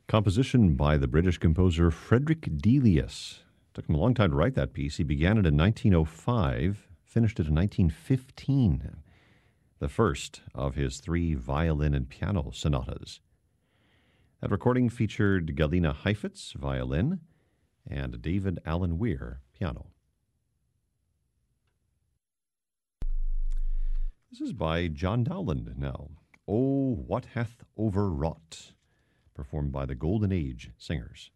Composition by the British composer Frederick Delius. Took him a long time to write that piece. He began it in 1905, finished it in 1915. The first of his 3 violin and piano sonatas. That recording featured Galina Heifetz, violin, and David Allen Weir, piano. This is by John Dowland now. Oh, What Hath Overwrought, performed by the Golden Age Singers.